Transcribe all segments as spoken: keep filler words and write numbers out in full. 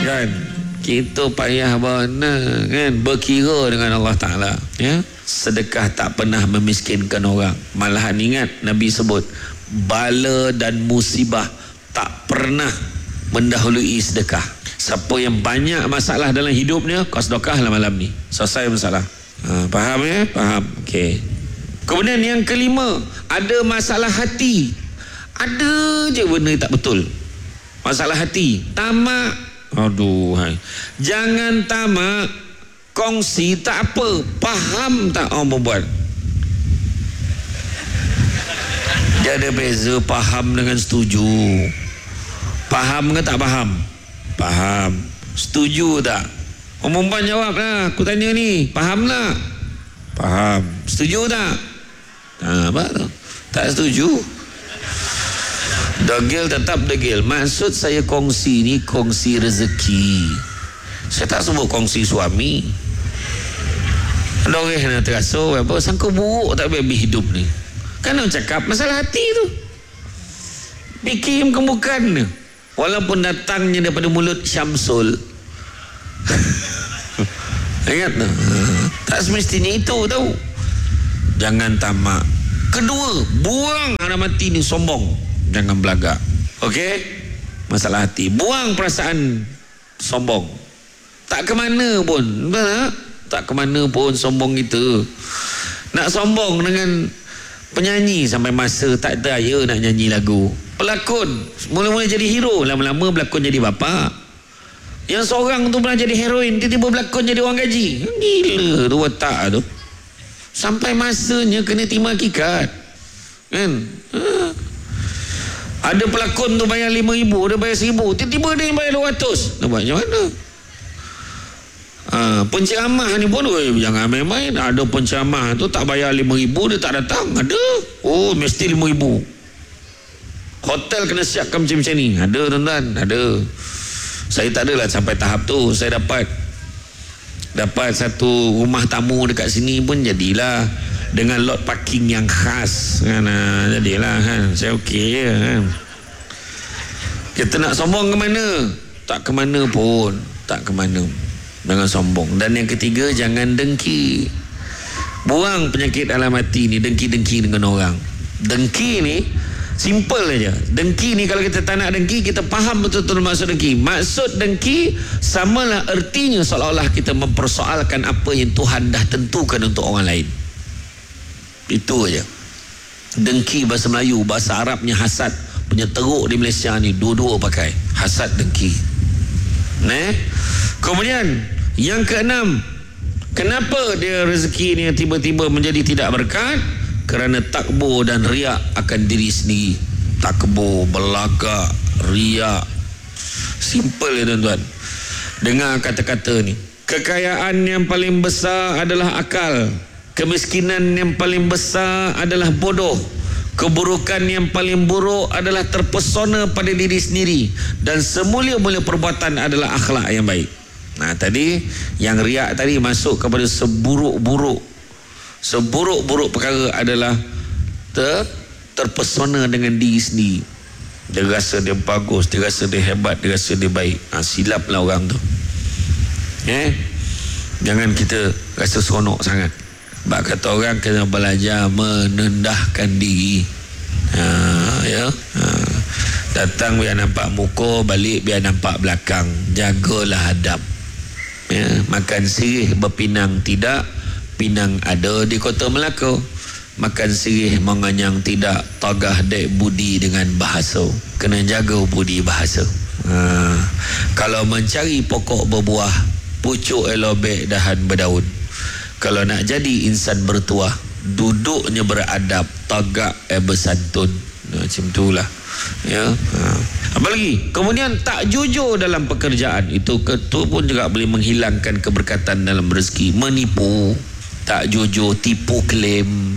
Kan? Kita payah benar kan, berkira dengan Allah Ta'ala, ya. Sedekah tak pernah memiskinkan orang. Malahan ingat Nabi sebut bala dan musibah tak pernah mendahului sedekah. Siapa yang banyak masalah dalam hidupnya, kau sedekahlah malam ni, selesai masalah. Ha, faham ya? Faham. Okey. Kemudian yang kelima, ada masalah hati. Ada je benda tak betul. Masalah hati, tamak. Aduh, hai. Jangan tamak, kongsi tak apa, faham tak orang berbuat. Dia ada beza faham dengan setuju. Faham ke tak faham? Faham. Setuju tak? Orang perempuan jawab lah, aku tanya ni, faham tak? Faham. Setuju tak? Ha, apa tu? Tak setuju. Degil tetap degil. Maksud saya kongsi ni kongsi rezeki. Saya tak sebut kongsi suami. Ada orang yang terasa apa, sangka buruk tak habis hidup ni. Kan orang cakap masalah hati tu. Fikir bukan-bukan. Walaupun datangnya daripada mulut Syamsul. Ingat tu? Tak semestinya itu tau. Jangan tamak. Kedua, buang harga mati ni sombong. Jangan belagak. Okey? Masalah hati. Buang perasaan sombong. Tak ke mana pun. Tak? Tak ke mana pun sombong itu. Nak sombong dengan penyanyi sampai masa tak daya nak nyanyi lagu. Pelakon. Mula-mula jadi hero. Lama-lama berlakon jadi bapa. Yang seorang tu pernah jadi heroin, tiba-tiba berlakon jadi orang gaji. Gila tu watak tu. Sampai masanya kena terima hakikat. Kan? Ha. Ada pelakon tu bayar lima ribu, dia bayar seribu, tiba-tiba dia yang bayar dua ratus. Nak buat macam mana? Ha, penceramah ni pun, oh, jangan main-main. Ada penceramah tu tak bayar lima ribu, dia tak datang. Ada. Oh, mesti lima ribu. Hotel kena siapkan macam-macam ni. Ada tuan-tuan, ada. Saya tak adalah sampai tahap tu. Saya dapat dapat satu rumah tamu dekat sini pun jadilah, dengan lot parking yang khas kan, ha, jadilah kan. Saya okey je kan. Kita nak sombong ke mana? Tak ke mana pun, tak ke mana. Jangan sombong. Dan yang ketiga, jangan dengki. Buang penyakit dalam hati ni, dengki-dengki dengan orang. Dengki ni simple aja. Dengki ni kalau kita tak nak dengki, kita faham betul-betul maksud dengki. Maksud dengki samalah ertinya seolah-olah kita mempersoalkan apa yang Tuhan dah tentukan untuk orang lain. Itu aja. Dengki bahasa Melayu, bahasa Arabnya hasad. Punya teruk di Malaysia ni dua-dua pakai. Hasad, dengki. Nah. Kemudian yang keenam, kenapa dia rezeki ni tiba-tiba menjadi tidak berkat? Kerana takbur dan riak akan diri sendiri. Takbur, belagak, riak. Simple ya tuan-tuan. Dengar kata-kata ni. Kekayaan yang paling besar adalah akal. Kemiskinan yang paling besar adalah bodoh. Keburukan yang paling buruk adalah terpesona pada diri sendiri. Dan semulia-mulia perbuatan adalah akhlak yang baik. Nah tadi yang riak tadi masuk kepada seburuk-buruk. Seburuk-buruk perkara adalah ter, terpesona dengan diri sendiri. Dia rasa dia bagus, dia rasa dia hebat, dia rasa dia baik. Ha, silaplah orang tu. Eh? Jangan kita rasa seronok sangat. Sebab kata orang kena belajar menendahkan diri. Ha, ya. Ha. Datang biar nampak muka, balik biar nampak belakang. Jagalah hadap. Ya. Makan sirih berpinang tidak, pinang ada di kota Melaka. Makan sirih menganyang tidak, tagah dek budi dengan bahasa. Kena jaga budi bahasa. Ha. Kalau mencari pokok berbuah, pucuk elobek dahan berdaun. Kalau nak jadi insan bertuah, duduknya beradab, tagak eh bersantun. Macam itulah. Ya. Ha. Apa lagi? Kemudian tak jujur dalam pekerjaan. Itu itu pun juga boleh menghilangkan keberkatan dalam rezeki. Menipu, tak jujur, tipu klaim,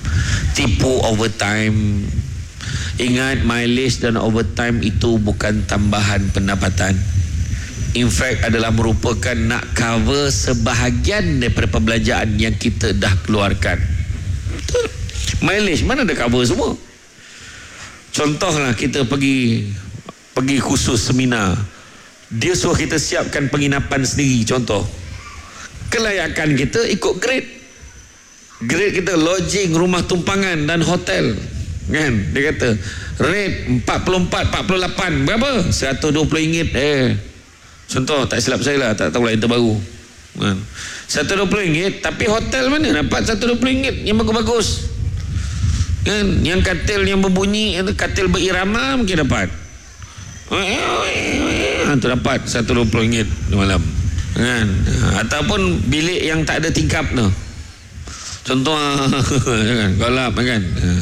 tipu overtime. Ingat, mileage dan overtime itu bukan tambahan pendapatan. In fact adalah merupakan nak cover sebahagian daripada pembelanjaan yang kita dah keluarkan. Betul. Mileage mana ada cover semua. Contohlah kita pergi pergi khusus seminar dia suruh kita siapkan penginapan sendiri. Contoh, kelayakan kita ikut grade. Grade kita lodging, rumah tumpangan dan hotel, kan? Dia kata rate empat puluh empat, empat puluh lapan, berapa? seratus dua puluh ringgit. Eh, contoh, tak silap saya lah, tak tahu lah yang terbaru, kan? seratus dua puluh ringgit, tapi hotel mana dapat seratus dua puluh ringgit yang bagus-bagus, kan? Yang katil yang berbunyi, katil berirama mungkin dapat. Itu dapat seratus dua puluh ringgit di malam, kan? Ataupun bilik yang tak ada tingkap tu, contoh kan, golap kan,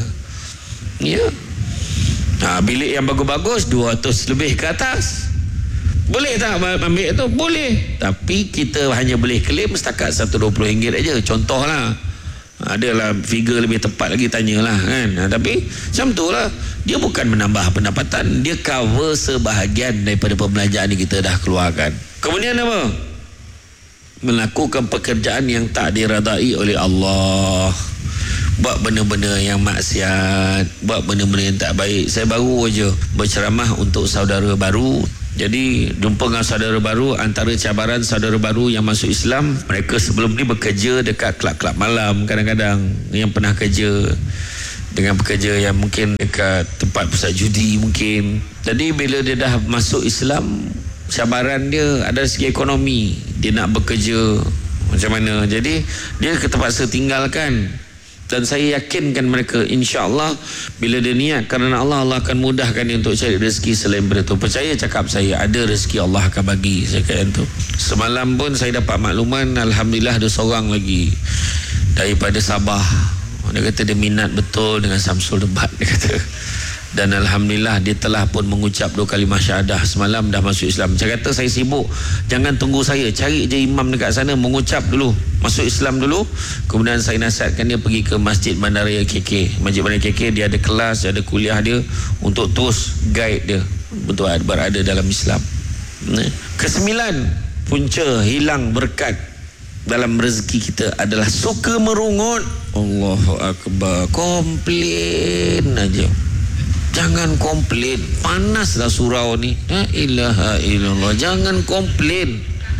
ya. Nah, bilik yang bagus-bagus dua ratus lebih ke atas. Boleh tak ambil tu? Boleh, tapi kita hanya boleh claim setakat seratus dua puluh ringgit aja. Contohlah, adalah figure lebih tepat lagi, tanyalah, kan? Nah, tapi macam tu lah, dia bukan menambah pendapatan, dia cover sebahagian daripada pembelanjaan yang kita dah keluarkan. Kemudian apa? Melakukan pekerjaan yang tak diradai oleh Allah, buat benda-benda yang maksiat, buat benda-benda yang tak baik. Saya baru aja berceramah untuk saudara baru. Jadi jumpa dengan saudara baru, antara cabaran saudara baru yang masuk Islam, mereka sebelum ni bekerja dekat kelab-kelab malam, kadang-kadang yang pernah kerja dengan pekerja yang mungkin dekat tempat pusat judi mungkin. Jadi bila dia dah masuk Islam, cabaran dia ada segi ekonomi, dia nak bekerja macam mana, jadi dia terpaksa tinggalkan. Dan saya yakinkan mereka, insya-Allah bila dia niat kerana Allah, Allah akan mudahkan dia untuk cari rezeki selain itu. Percaya cakap saya, ada rezeki Allah akan bagi. Saya kata itu. Semalam pun saya dapat makluman, alhamdulillah ada seorang lagi daripada Sabah. Dia kata dia minat betul dengan Samsul Debat, dia kata. Dan alhamdulillah dia telah pun mengucap dua kalimah syahadah semalam, dah masuk Islam. Saya kata saya sibuk, jangan tunggu saya, cari je imam dekat sana mengucap dulu, masuk Islam dulu. Kemudian saya nasihatkan dia pergi ke Masjid Bandaraya K K. Masjid Bandaraya K K dia ada kelas, dia ada kuliah dia untuk terus guide dia untuk berada dalam Islam. Kesembilan, punca hilang berkat dalam rezeki kita adalah suka merungut. Allahu Akbar, komplain aja. Jangan komplain, panaslah surau ni. La ilaha illallah, jangan komplain.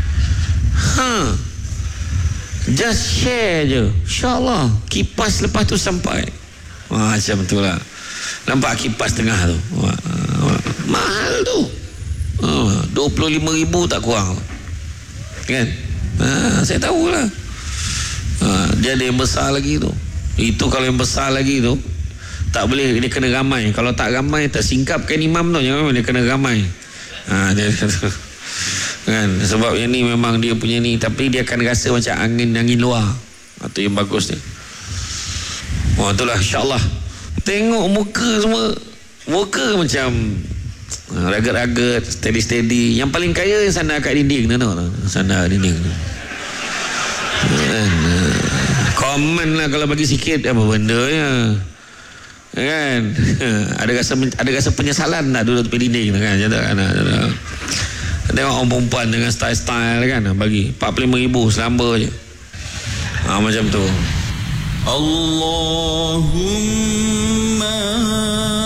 Ha. Just share je. InsyaAllah kipas lepas tu sampai. Wah, macam tu lah. Nampak kipas tengah tu. Wah, wah. Mahal tu. Oh, dua puluh lima ribu tak kurang. Kan? Ha, saya tahulah. Ha, dia ada yang besar lagi tu. Itu kalau yang besar lagi tu, tak boleh, dia kena ramai. Kalau tak ramai, tak singkapkan imam tu, jangan, dia kena ramai. Ha, dia kata, kan? Sebab yang ni memang dia punya ni, tapi dia akan rasa macam angin angin luar. Itu yang bagus ni. Wah, itulah insya-Allah. Tengok muka semua, muka macam ragat-ragat, steady-steady. Yang paling kaya yang sandar kat dinding tu, tahu tak? Sandar dinding tu. Komen lah kalau bagi sikit, apa benda ya, kan? Ada rasa ada rasa penyesalan tak duduk tepi dinding kan? Macam tu kan? Tengok orang perempuan dengan style-style kan, bagi empat puluh lima ribu selamba je. Ha, macam tu. Allahumma